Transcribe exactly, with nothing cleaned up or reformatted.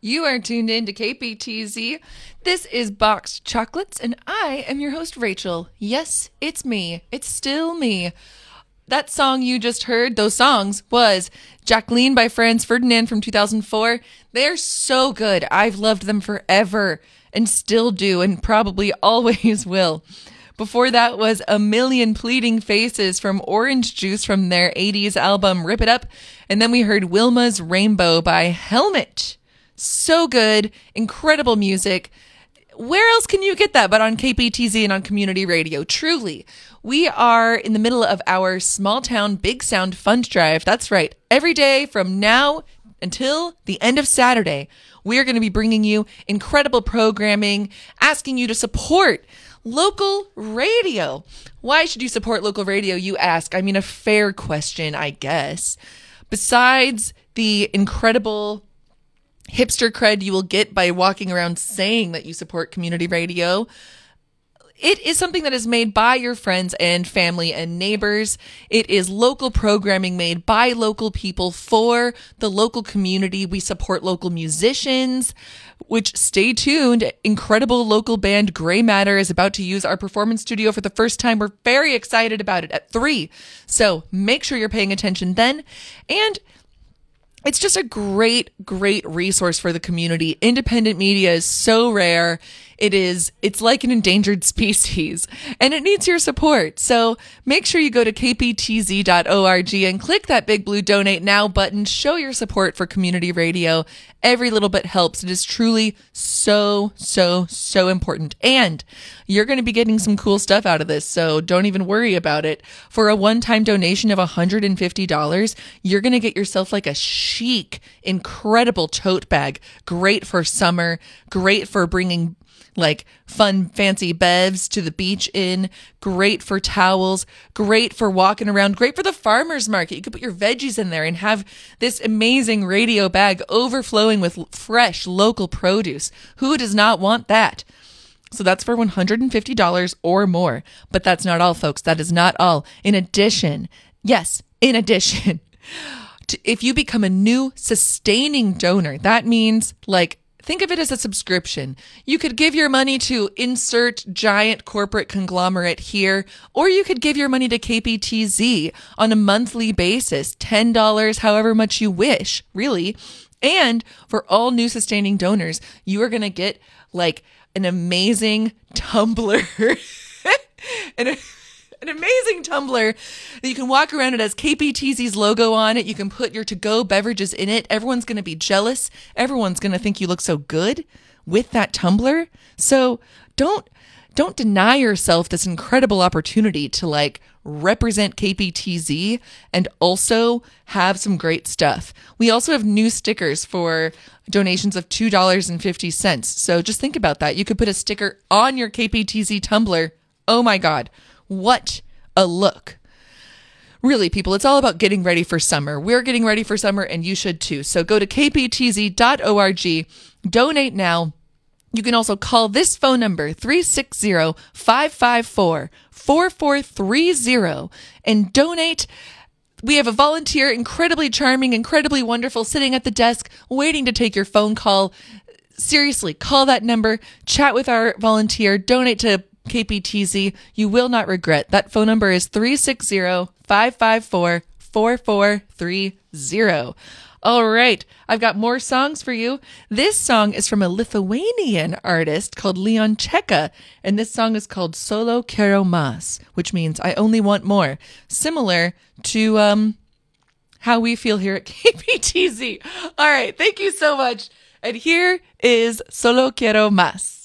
You are tuned in to K P T Z. This is Boxed Chocolates, and I am your host, Rachel. Yes, it's me. It's still me. That song you just heard, those songs, was Jacqueline by Franz Ferdinand from two thousand four. They're so good. I've loved them forever and still do and probably always will. Before that was A Million Pleading Faces from Orange Juice from their eighties album Rip It Up. And then we heard Wilma's Rainbow by Helmet. So good. Incredible music. Where else can you get that but on K P T Z and on community radio? Truly. We are in the middle of our Small Town Big Sound Fund Drive. That's right. Every day from now until the end of Saturday, we are going to be bringing you incredible programming, asking you to support local radio. Why should you support local radio, you ask? I mean, a fair question, I guess. Besides the incredible hipster cred you will get by walking around saying that you support community radio, it is something that is made by your friends and family and neighbors. It is local programming made by local people for the local community. We support local musicians, which, stay tuned, incredible local band Gray Matter is about to use our performance studio for the first time. We're very excited about it at three. So make sure you're paying attention then. And it's just a great, great resource for the community. Independent media is so rare. It is, it's like an endangered species, and it needs your support. So make sure you go to k p t z dot org and click that big blue Donate Now button. Show your support for community radio. Every little bit helps. It is truly so, so, so important. And you're going to be getting some cool stuff out of this, so don't even worry about it. For a one-time donation of one hundred fifty dollars, you're going to get yourself like a chic, incredible tote bag. Great for summer. Great for bringing like fun, fancy bevs to the beach in, great for towels, great for walking around, great for the farmer's market. You could put your veggies in there and have this amazing radio bag overflowing with fresh local produce. Who does not want that? So that's for one hundred fifty dollars or more. But that's not all, folks. That is not all. In addition, yes, in addition, to, if you become a new sustaining donor, that means like, think of it as a subscription. You could give your money to insert giant corporate conglomerate here, or you could give your money to K P T Z on a monthly basis, ten dollars, however much you wish, really. And for all new sustaining donors, you are going to get like an amazing tumbler and a An amazing tumbler that you can walk around. It has K P T Z's logo on it. You can put your to-go beverages in it. Everyone's going to be jealous. Everyone's going to think you look so good with that tumbler. So don't don't deny yourself this incredible opportunity to like represent K P T Z and also have some great stuff. We also have new stickers for donations of two dollars and fifty cents. So just think about that. You could put a sticker on your K P T Z tumbler. Oh my God. What a look. Really, people, it's all about getting ready for summer. We're getting ready for summer, and you should too. So go to k p t z dot org, donate now. You can also call this phone number, three six zero, five five four, four four three zero, and donate. We have a volunteer, incredibly charming, incredibly wonderful, sitting at the desk, waiting to take your phone call. Seriously, call that number, chat with our volunteer, donate to K P T Z. You will not regret. That phone number is three six zero, five five four, four four three zero. All right, I've got more songs for you. This song is from a Lithuanian artist called Leon Cheka, and this song is called Solo Quiero Más, which means I only want more. Similar to um how we feel here at K P T Z. All right, thank you so much. And here is Solo Quiero Más.